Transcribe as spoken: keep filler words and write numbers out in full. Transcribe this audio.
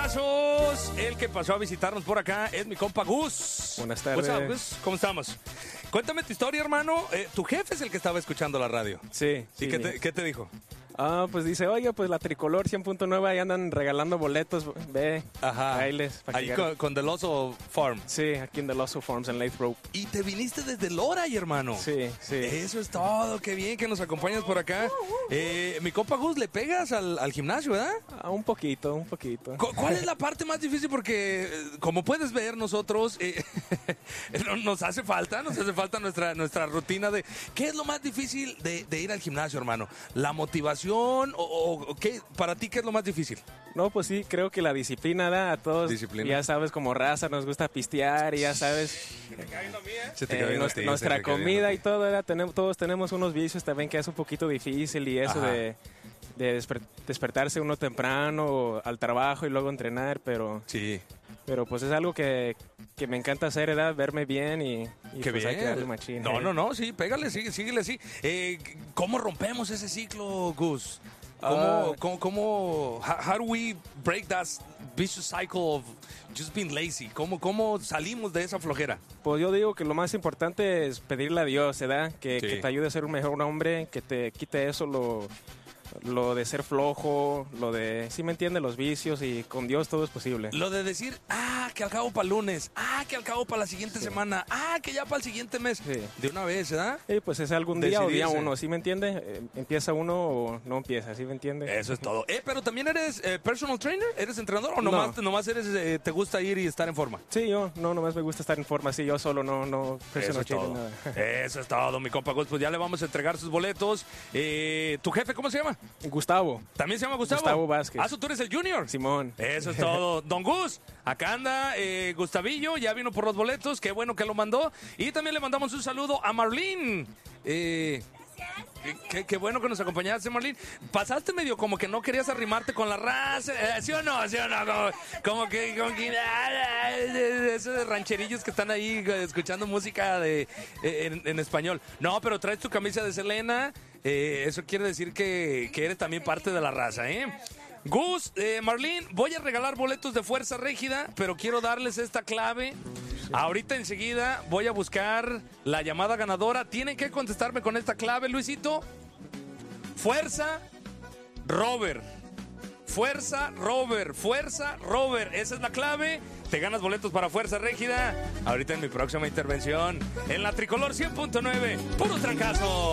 trancazos. El que pasó a visitarnos por acá es mi compa Gus. Buenas tardes. What's up, Gus? ¿Cómo estamos? Cuéntame tu historia, hermano. Eh, tu jefe es el que estaba escuchando la radio. Sí, ¿Y sí. qué te, qué te dijo? Ah, pues dice, oye, pues la Tricolor cien punto nueve ahí andan regalando boletos, ve, Ajá. bailes. pa' Ahí que- con, con The Loso Farm. Sí, aquí en The Loso Farms en Lathrop. Y te viniste desde Loray, hermano. Sí, sí. Eso es todo. Qué bien que nos acompañas por acá. Eh, mi compa Gus, ¿le pegas al, al gimnasio, verdad? Ah, un poquito, un poquito. ¿Cu- ¿Cuál es la parte más difícil? Porque, eh, como puedes ver, nosotros eh, no- nos hace falta, nos hace falta nuestra, nuestra rutina de... ¿Qué es lo más difícil de, de ir al gimnasio, hermano? ¿La motivación o, o- o qué? ¿Para ti qué es lo más difícil? No, pues sí, creo que la disciplina da a todos. Disciplina. Ya sabes, como raza nos gusta pistear y ya sabes, Se te eh, quedó bien nuestra, a ti, nuestra se te quedó bien a comida ti. y todo, ¿verdad? Tenemos, todos tenemos unos vicios también que es un poquito difícil y eso Ajá. de, de desper- despertarse uno temprano al trabajo y luego entrenar, pero... Sí. Pero pues es algo que, que me encanta hacer, ¿verdad? Verme bien y, y Qué pues hay que darle bien. machín. No, ¿eh? no, no, sí, pégale, sigue, síguele así. Eh, ¿Cómo rompemos ese ciclo, Gus? ¿Cómo, Ah. cómo, cómo, how, how do we break that vicious cycle of just being lazy? ¿Cómo, cómo salimos de esa flojera? Pues yo digo que lo más importante es pedirle a Dios, ¿verdad? Que, Sí. que te ayude a ser un mejor hombre, que te quite eso, lo, lo de ser flojo, lo de, ¿sí me entiende? Los vicios y con Dios todo es posible. Lo de decir, ah, que al cabo para el lunes, ah, que al cabo para la siguiente Sí. semana, ah, que ya para el siguiente mes. Sí. De una vez, ¿verdad? Y pues es algún día o día Decidirse. uno, ¿sí me entiende? Eh, empieza uno o no empieza, ¿sí me entiende? Eso es todo. Eh, pero también eres eh, personal trainer, ¿eres entrenador o nomás, No. nomás eres, eh, te gusta ir y estar en forma? Sí, yo, no, nomás me gusta estar en forma, sí, yo solo no, no, Eso personal es trainer, todo. nada. Eso es todo, mi compa Gus. Pues ya le vamos a entregar sus boletos. Eh, ¿Tu jefe cómo se llama? Gustavo, ¿También se llama Gustavo? Gustavo Vázquez. Ah, ¿tú eres el Junior? Simón. Eso es todo. Don Gus, acá anda eh, Gustavillo, ya vino por los boletos, qué bueno que lo mandó. Y también le mandamos un saludo a Marlene. Eh, qué- Qué, qué bueno que nos acompañaste, Marlene. Pasaste medio como que no querías arrimarte con la raza, eh, ¿sí o no? ¿Sí o no? Como, como que, como que ah, esos de rancherillos que están ahí eh, escuchando música de, eh, en, en español. No, pero traes tu camisa de Selena, eh, eso quiere decir que, que eres también parte de la raza, ¿eh? Gus, eh, Marlene, voy a regalar boletos de Fuerza Régida, pero quiero darles esta clave. Ahorita enseguida voy a buscar la llamada ganadora. Tienen que contestarme con esta clave, Luisito. Fuerza Robert. Fuerza Robert. Fuerza Robert. Esa es la clave. Te ganas boletos para Fuerza Régida. Ahorita en mi próxima intervención en la Tricolor cien punto nueve. Puro trancazo.